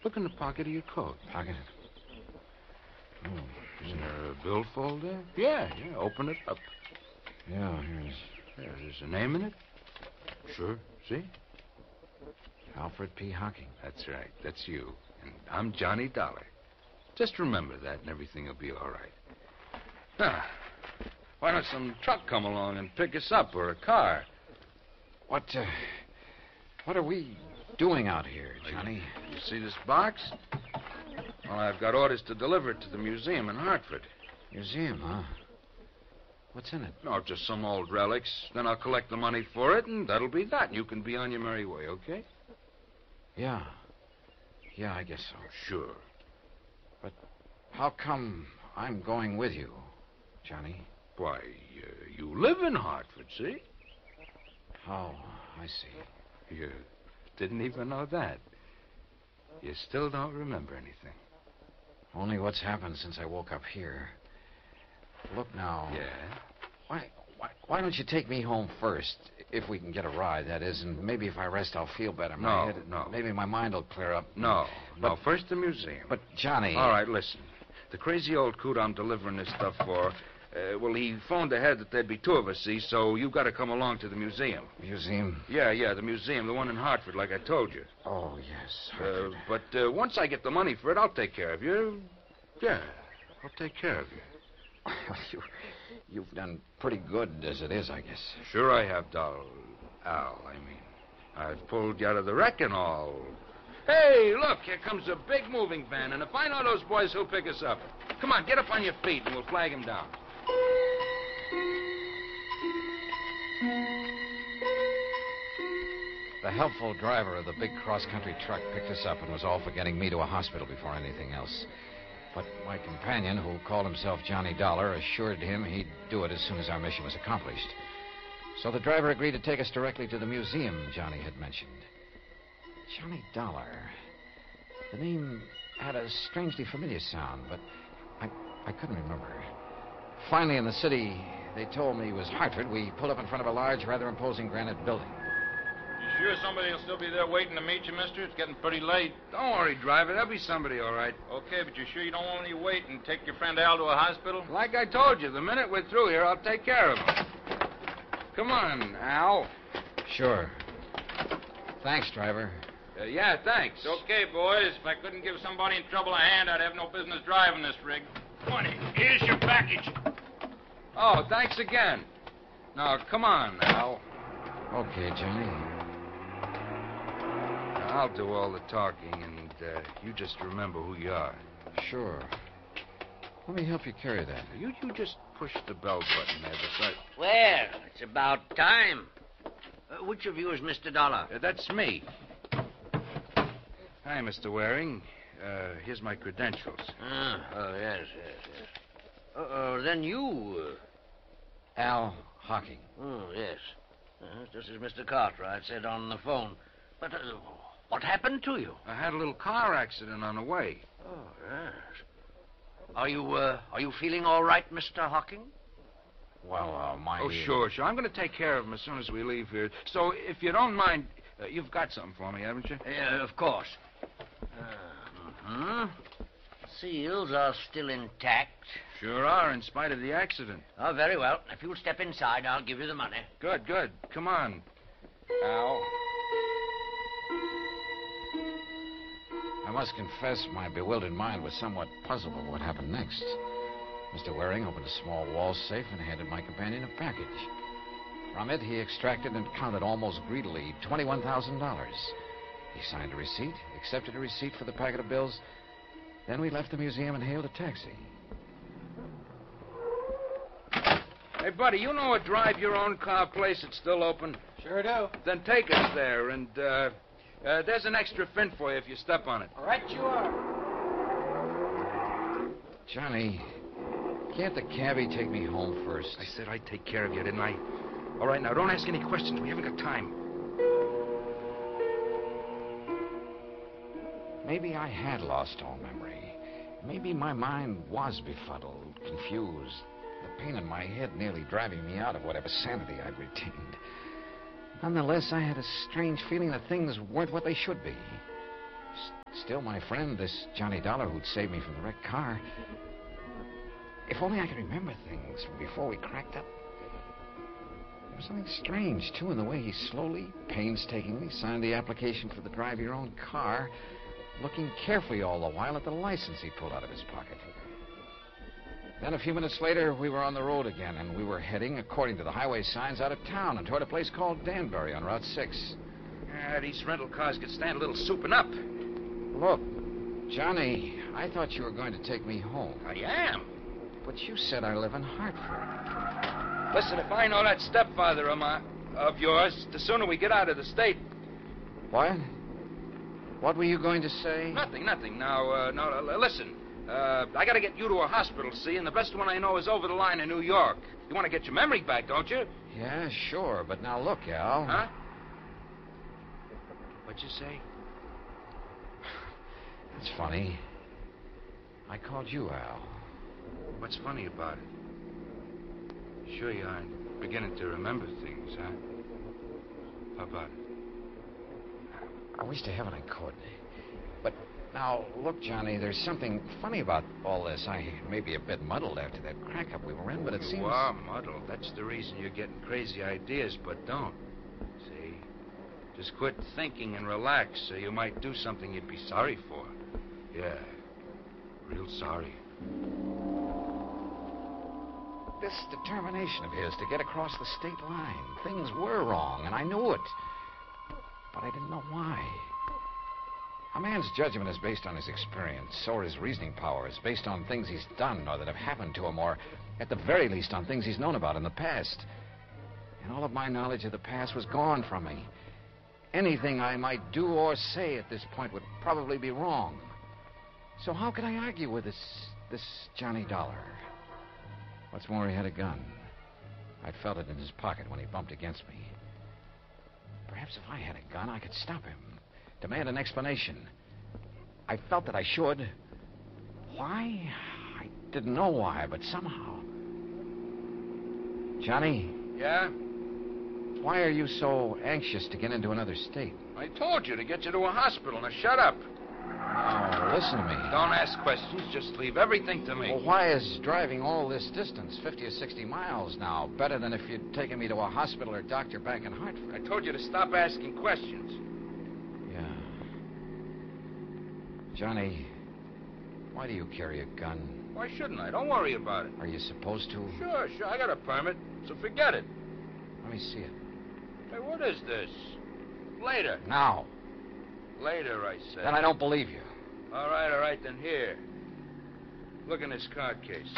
Look in the pocket of your coat. Pocket? Oh, Isn't there a billfold there? Yeah. Open it up. yeah, here's There's a name in it. Sure. See? Alfred P. Hocking. That's right. That's you. And I'm Johnny Dollar. Just remember that and everything will be all right. Now, why don't some truck come along and pick us up, or a car? What are we doing out here, Johnny? You see this box? Well, I've got orders to deliver it to the museum in Hartford. Museum, huh? What's in it? No, just some old relics. Then I'll collect the money for it, and that'll be that. You can be on your merry way, okay? Yeah. Yeah, I guess so. Sure. But how come I'm going with you, Johnny? Why, you live in Hartford, see? Oh, I see. You didn't even know that. You still don't remember anything. Only what's happened since I woke up here. Look now. Yeah? Why don't you take me home first, if we can get a ride, that is, and maybe if I rest, I'll feel better. No. Maybe my mind will clear up. No, first the museum. But, Johnny... All right, listen. The crazy old coot I'm delivering this stuff for, he phoned ahead that there'd be two of us, see, so you've got to come along to the museum. Museum? Yeah, the museum, the one in Hartford, like I told you. Oh, yes, Hartford. But once I get the money for it, I'll take care of you. Yeah, I'll take care of you. You've done pretty good as it is, I guess. Sure I have, Al, I mean. I've pulled you out of the wreck and all. Hey, look, here comes a big moving van, and if I know those boys, who'll pick us up. Come on, get up on your feet, and we'll flag him down. The helpful driver of the big cross-country truck picked us up and was all for getting me to a hospital before anything else. But my companion, who called himself Johnny Dollar, assured him he'd do it as soon as our mission was accomplished. So the driver agreed to take us directly to the museum Johnny had mentioned. Johnny Dollar. The name had a strangely familiar sound, but I couldn't remember. Finally, in the city, they told me it was Hartford. We pulled up in front of a large, rather imposing granite building. You sure somebody will still be there waiting to meet you, mister? It's getting pretty late. Don't worry, driver. There'll be somebody, all right. Okay, but you sure you don't want any wait and take your friend Al to a hospital? Like I told you, the minute we're through here, I'll take care of him. Come on, Al. Sure. Thanks, driver. Yeah, thanks. Okay, boys. If I couldn't give somebody in trouble a hand, I'd have no business driving this rig. Money. Here's your package. Oh, thanks again. Now, come on, Al. Okay, Johnny. I'll do all the talking, and you just remember who you are. Sure. Let me help you carry that. You just push the bell button there beside... Well, it's about time. Which of you is Mr. Dollar? That's me. Hi, Mr. Waring. Here's my credentials. Yes. Then you... Al Hocking. Oh, yes. Just as Mr. Cartwright said on the phone. But what happened to you? I had a little car accident on the way. Oh, yes. Are you feeling all right, Mr. Hocking? Well, my... Oh, sure. I'm going to take care of him as soon as we leave here. So, if you don't mind, you've got something for me, haven't you? Of course. Seals are still intact. Sure are, in spite of the accident. Oh, very well. If you'll step inside, I'll give you the money. Good. Come on, Al. I must confess my bewildered mind was somewhat puzzled by what happened next. Mr. Waring opened a small wall safe and handed my companion a package. From it, he extracted and counted almost greedily $21,000. He signed a receipt, accepted a receipt for the packet of bills. Then we left the museum and hailed a taxi. Hey, buddy, you know a drive-your-own-car place that's still open? Sure do. Then take us there, and there's an extra fin for you if you step on it. Right you are. Johnny, can't the cabbie take me home first? I said I'd take care of you, didn't I? All right, now, don't ask any questions. We haven't got time. Maybe I had lost all memory. Maybe my mind was befuddled, confused. The pain in my head nearly driving me out of whatever sanity I'd retained. Nonetheless, I had a strange feeling that things weren't what they should be. Still, my friend, this Johnny Dollar who'd saved me from the wrecked car. If only I could remember things from before we cracked up. There was something strange, too, in the way he slowly, painstakingly signed the application for the drive your own car, looking carefully all the while at the license he pulled out of his pocket. Then a few minutes later, we were on the road again, and we were heading, according to the highway signs, out of town and toward a place called Danbury on Route 6. These rental cars could stand a little souping up. Look, Johnny, I thought you were going to take me home. I am. But you said I live in Hartford. Listen, if I know that stepfather of yours, the sooner we get out of the state. What? What were you going to say? Nothing. Now, listen. I got to get you to a hospital, see, and the best one I know is over the line in New York. You want to get your memory back, don't you? Yeah, sure, but now look, Al. Huh? What'd you say? It's funny. I called you Al. What's funny about it? Sure you aren't beginning to remember things, huh? How about it? I wish to heaven I could. But now, look, Johnny, there's something funny about all this. I may be a bit muddled after that crack-up we were in, but it seems... You are muddled. That's the reason you're getting crazy ideas, but don't. See? Just quit thinking and relax so you might do something you'd be sorry for. Yeah, real sorry. This determination of his to get across the state line. Things were wrong, and I knew it. But I didn't know why. A man's judgment is based on his experience, so are his reasoning powers, based on things he's done or that have happened to him, or at the very least on things he's known about in the past. And all of my knowledge of the past was gone from me. Anything I might do or say at this point would probably be wrong. So how could I argue with this Johnny Dollar? What's more, he had a gun. I'd felt it in his pocket when he bumped against me. Perhaps if I had a gun, I could stop him. Demand an explanation. I felt that I should. Why? I didn't know why, but somehow. Johnny? Yeah? Why are you so anxious to get into another state? I told you to get you to a hospital. Now shut up. Oh, listen to me. Don't ask questions. Just leave everything to me. Well, why is driving all this distance, 50 or 60 miles now, better than if you'd taken me to a hospital or doctor back in Hartford? I told you to stop asking questions. Yeah. Johnny, why do you carry a gun? Why shouldn't I? Don't worry about it. Are you supposed to? Sure. I got a permit, so forget it. Let me see it. Hey, what is this? Later. Now. Later, I said. Then I don't believe you. All right, then here. Look in this card case.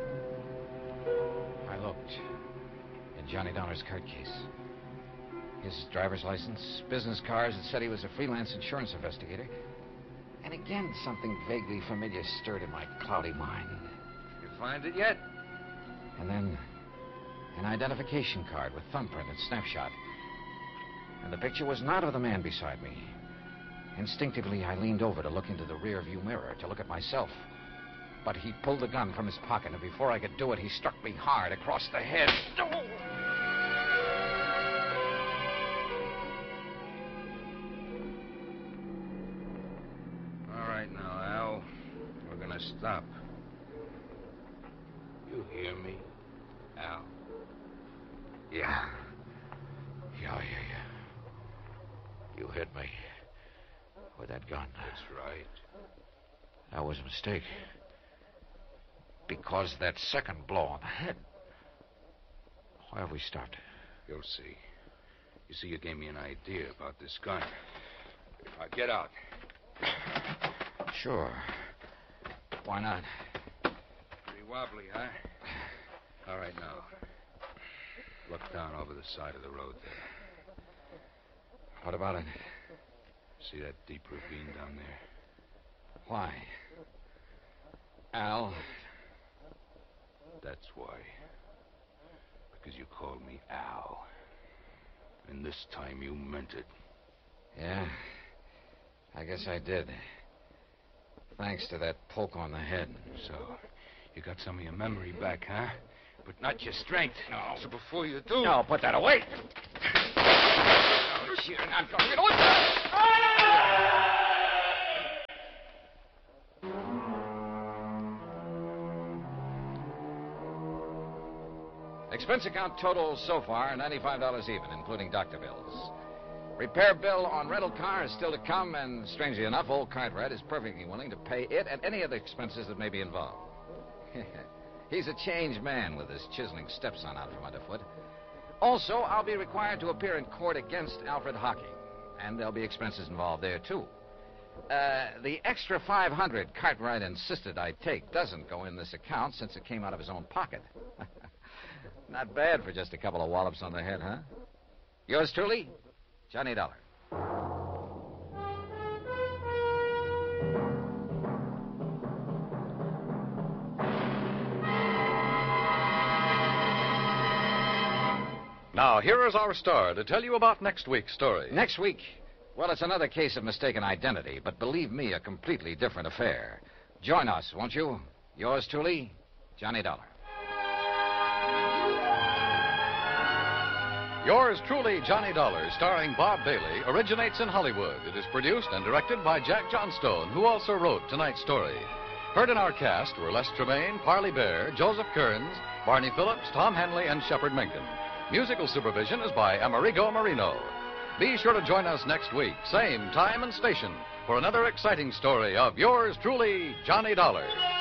I looked in Johnny Dollar's card case. His driver's license, business cards that said he was a freelance insurance investigator. And again, something vaguely familiar stirred in my cloudy mind. You find it yet? And then an identification card with thumbprint and snapshot. And the picture was not of the man beside me. Instinctively, I leaned over to look into the rear-view mirror, to look at myself. But he pulled the gun from his pocket, and before I could do it, he struck me hard across the head. All right now, Al. We're gonna stop. You hear me, Al? Yeah. You hit me with that gun. That's right. That was a mistake. Because that second blow on the head. Why have we stopped? You'll see. You see, you gave me an idea about this gun. Get out. Sure. Why not? Pretty wobbly, huh? All right, now. Look down over the side of the road there. What about it? See that deep ravine down there? Why? Al? That's why. Because you called me Al. And this time you meant it. Yeah. I guess I did. Thanks to that poke on the head. So, you got some of your memory back, huh? But not your strength. No. So before you do... No, put that away. Oh, you're not going to... Expense account total so far, $95 even, including doctor bills. Repair bill on rental car is still to come, and strangely enough, old Cartwright is perfectly willing to pay it and any other expenses that may be involved. He's a changed man with his chiseling stepson out from underfoot. Also, I'll be required to appear in court against Alfred Hocking, and there'll be expenses involved there, too. The extra $500 Cartwright insisted I take doesn't go in this account since it came out of his own pocket. Not bad for just a couple of wallops on the head, huh? Yours truly, Johnny Dollar. Now, here is our star to tell you about next week's story. Next week? Well, it's another case of mistaken identity, but believe me, a completely different affair. Join us, won't you? Yours truly, Johnny Dollar. Yours truly, Johnny Dollar, starring Bob Bailey, originates in Hollywood. It is produced and directed by Jack Johnstone, who also wrote tonight's story. Heard in our cast were Les Tremaine, Parley Bear, Joseph Kearns, Barney Phillips, Tom Henley, and Shepard Menken. Musical supervision is by Amerigo Marino. Be sure to join us next week, same time and station, for another exciting story of yours truly, Johnny Dollar.